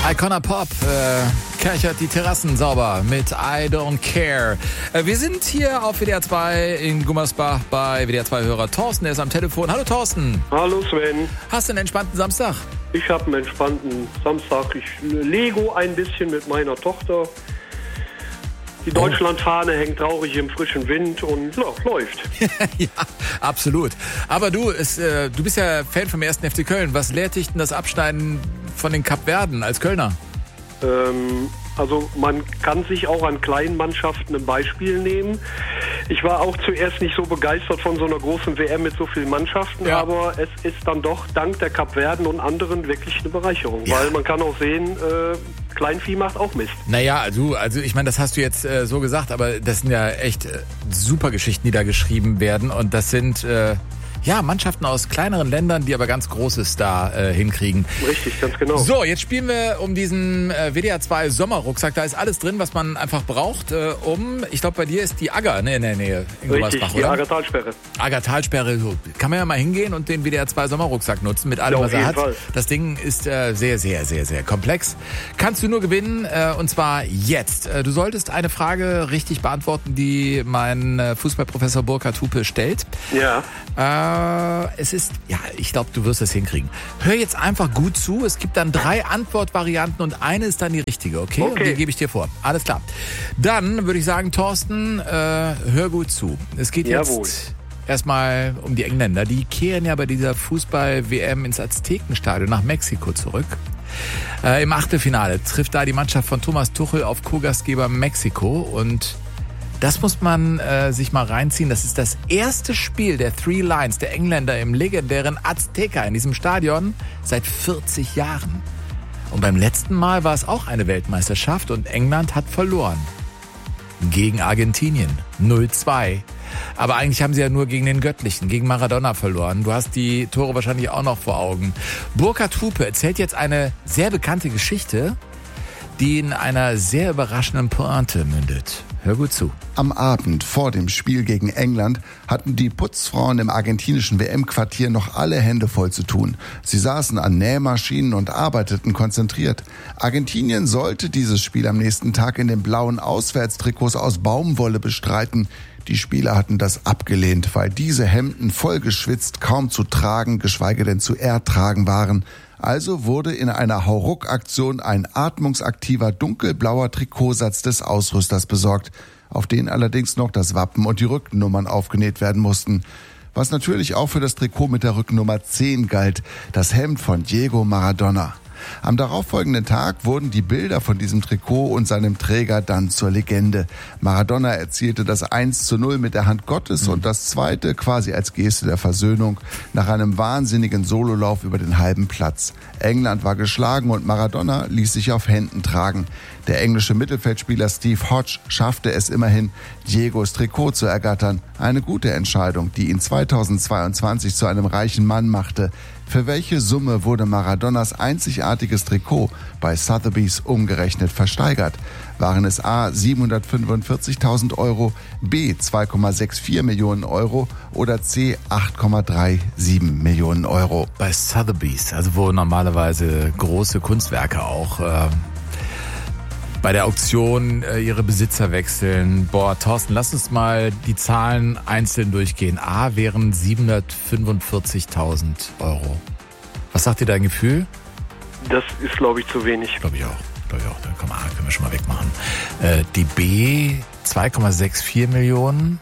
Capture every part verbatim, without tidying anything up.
Icona Pop äh, kerchert die Terrassen sauber mit I Don't Care. Äh, wir sind hier auf W D R zwei in Gummersbach bei W D R zwei-Hörer Thorsten, der ist am Telefon. Hallo Thorsten. Hallo Sven. Hast du einen entspannten Samstag? Ich habe einen entspannten Samstag. Ich lego ein bisschen mit meiner Tochter. Die Deutschlandfahne hängt traurig im frischen Wind und ja, läuft. Ja, absolut. Aber du, es, äh, du bist ja Fan vom ersten F C Köln. Was lehrt dich denn das Abschneiden von den Kapverden als Kölner? Ähm, also man kann sich auch an kleinen Mannschaften ein Beispiel nehmen. Ich war auch zuerst nicht so begeistert von so einer großen W M mit so vielen Mannschaften, ja. Aber es ist dann doch dank der Kapverden und anderen wirklich eine Bereicherung. Ja. Weil man kann auch sehen, äh, Kleinvieh macht auch Mist. Naja, also, also ich meine, das hast du jetzt äh, so gesagt, aber das sind ja echt äh, super Geschichten, die da geschrieben werden. Und das sind äh, ja Mannschaften aus kleineren Ländern, die aber ganz Großes da äh, hinkriegen. Richtig, ganz genau. So, jetzt spielen wir um diesen äh, W D R zwei Sommerrucksack. Da ist alles drin, was man einfach braucht, äh, um, ich glaube, bei dir ist die Agger ne, in der Nähe. In Richtig, die oder? Aggertalsperre. Aggertalsperre. Kann man ja mal hingehen und den W D R zwei Sommerrucksack nutzen mit allem, ja, was er hat. Fall. Das Ding ist äh, sehr, sehr, sehr, sehr komplex. Kannst du nur gewinnen äh, und zwar jetzt. Äh, du solltest eine Frage richtig beantworten, die mein äh, Fußballprofessor Burkhard Hupe stellt. Ja. Äh, es ist, ja, ich glaube, du wirst es hinkriegen. Hör jetzt einfach gut zu. Es gibt dann drei Antwortvarianten und eine ist dann die richtige, okay? Okay. Und die gebe ich dir vor. Alles klar. Dann würde ich sagen, Thorsten, äh, hör gut zu. Es geht Jawohl. jetzt erstmal um die Engländer. Die kehren ja bei dieser Fußball-W M ins Aztekenstadion nach Mexiko zurück. Äh, Im Achtelfinale trifft da die Mannschaft von Thomas Tuchel auf Co-Gastgeber Mexiko und das muss man äh, sich mal reinziehen. Das ist das erste Spiel der Three Lions, der Engländer im legendären Azteca in diesem Stadion seit vierzig Jahren. Und beim letzten Mal war es auch eine Weltmeisterschaft und England hat verloren. Gegen Argentinien. null zwei. Aber eigentlich haben sie ja nur gegen den Göttlichen, gegen Maradona verloren. Du hast die Tore wahrscheinlich auch noch vor Augen. Burkhard Hupe erzählt jetzt eine sehr bekannte Geschichte, die in einer sehr überraschenden Pointe mündet. Hör gut zu. Am Abend vor dem Spiel gegen England hatten die Putzfrauen im argentinischen W M-Quartier noch alle Hände voll zu tun. Sie saßen an Nähmaschinen und arbeiteten konzentriert. Argentinien sollte dieses Spiel am nächsten Tag in den blauen Auswärtstrikots aus Baumwolle bestreiten. Die Spieler hatten das abgelehnt, weil diese Hemden vollgeschwitzt kaum zu tragen, geschweige denn zu ertragen waren. Also wurde in einer Hauruck-Aktion ein atmungsaktiver dunkelblauer Trikotsatz des Ausrüsters besorgt, auf den allerdings noch das Wappen und die Rückennummern aufgenäht werden mussten. Was natürlich auch für das Trikot mit der Rückennummer zehn galt, das Hemd von Diego Maradona. Am darauffolgenden Tag wurden die Bilder von diesem Trikot und seinem Träger dann zur Legende. Maradona erzielte das eins zu null mit der Hand Gottes und das zweite quasi als Geste der Versöhnung nach einem wahnsinnigen Sololauf über den halben Platz. England war geschlagen und Maradona ließ sich auf Händen tragen. Der englische Mittelfeldspieler Steve Hodge schaffte es immerhin, Diegos Trikot zu ergattern. Eine gute Entscheidung, die ihn zweitausendzweiundzwanzig zu einem reichen Mann machte. Für welche Summe wurde Maradonas einzigartiges Trikot bei Sotheby's umgerechnet versteigert? Waren es A siebenhundertfünfundvierzigtausend Euro, B zwei Komma vierundsechzig Millionen Euro oder C acht Komma siebenunddreißig Millionen Euro? Bei Sotheby's, also wo normalerweise große Kunstwerke auch äh, bei der Auktion äh, ihre Besitzer wechseln. Boah, Thorsten, lass uns mal die Zahlen einzeln durchgehen. A wären siebenhundertfünfundvierzigtausend Euro. Was sagt dir dein Gefühl? Das ist, glaube ich, zu wenig. Glaube ich auch. Glaube ich auch. Dann komm, A können wir schon mal wegmachen. Äh, die B zwei Komma vierundsechzig Millionen.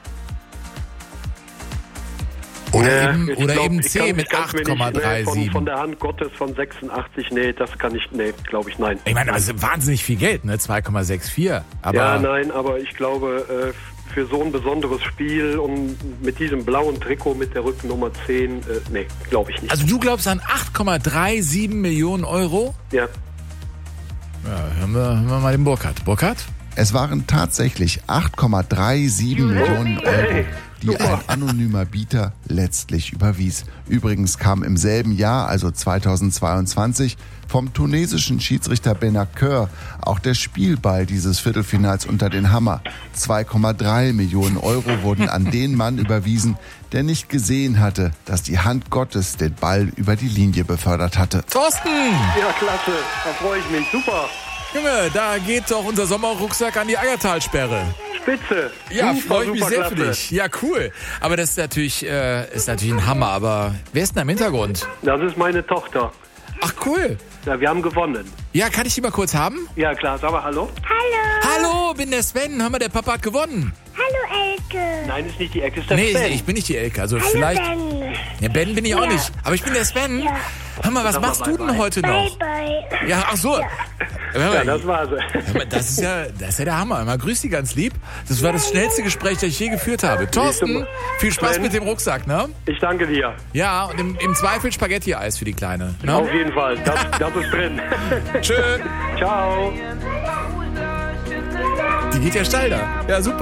Oder ja, eben, oder glaub, eben C mit acht Komma siebenunddreißig. Nee, von, von der Hand Gottes von sechsundachtzig, nee, das kann ich, nee, glaube ich, nein. Ich meine, das ist wahnsinnig viel Geld, ne? zwei Komma vierundsechzig. Aber ja, nein, aber ich glaube, äh, für so ein besonderes Spiel und mit diesem blauen Trikot mit der Rückennummer zehn, äh, nee, glaube ich nicht. Also du glaubst an acht Komma siebenunddreißig Millionen Euro? Ja. Ja, hören wir, hören wir mal den Burkhard. Burkhard? Es waren tatsächlich acht Komma siebenunddreißig Millionen Euro, die ein anonymer Bieter letztlich überwies. Übrigens kam im selben Jahr, also zweitausendzweiundzwanzig, vom tunesischen Schiedsrichter Benacer auch der Spielball dieses Viertelfinals unter den Hammer. zwei Komma drei Millionen Euro wurden an den Mann überwiesen, der nicht gesehen hatte, dass die Hand Gottes den Ball über die Linie befördert hatte. Thorsten! Ja, klasse. Da freue ich mich. Super. Junge, da geht doch unser Sommerrucksack an die Aggertalsperre. Spitze. Ja, super, freue ich mich super sehr klasse. für dich. Ja, cool. Aber das ist natürlich, äh, ist natürlich ein Hammer. Aber wer ist denn da im Hintergrund? Das ist meine Tochter. Ach, cool. Ja, wir haben gewonnen. Ja, kann ich die mal kurz haben? Ja, klar. Sag mal hallo. Hallo. Hallo, bin der Sven. Hör mal, der Papa hat gewonnen. Hallo, Elke. Nein, ist nicht die Ecke, ist der Nee, Sven. ich bin nicht die Elke. Also Hallo, vielleicht. Ben. Ja, Ben bin ich auch Ja. nicht. Aber ich bin der Sven. Ja. Hör mal, was Sag mal, machst bye, du denn bye. heute Bye, noch? bye. Ja, ach so. Hör mal, Ja, das war sie. hör mal, das ist ja, das ist ja der Hammer. Mal grüß dich ganz lieb. Das war das schnellste Gespräch, das ich je geführt habe. Thorsten, viel Spaß Sven. mit dem Rucksack, ne? Ich danke dir. Ja, und im, im Zweifel Spaghetti-Eis für die Kleine. Ne? Auf jeden Fall. Das, das ist drin. Schön. Ciao. Die geht ja steil da. Ja, super.